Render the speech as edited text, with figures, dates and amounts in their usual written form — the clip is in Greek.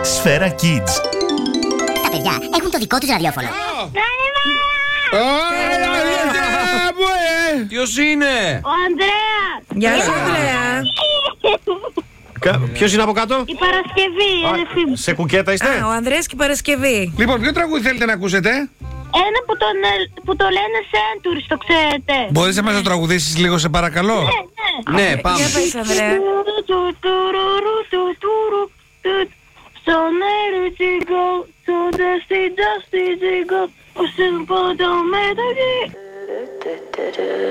Σφαίρα Kids. Τα παιδιά έχουν το δικό τους ραδιόφωνο. Ποιος είναι? Ο Ανδρέας. Γεια σου, Ανδρέα. Ποιος είναι από κάτω? Η Παρασκευή, η αδερφή μου. Σε κουκέτα είστε? Ο Ανδρέας και η Παρασκευή. Λοιπόν, ποιο τραγούδι θέλετε να ακούσετε? Ένα που το λένε Centuries, το ξέρετε. Μπορείς να μας το τραγουδήσεις λίγο, σε παρακαλώ? Ναι, πάμε. Για πες, Ανδρέα. So let it go, so dusty, go, so simple, don't matter.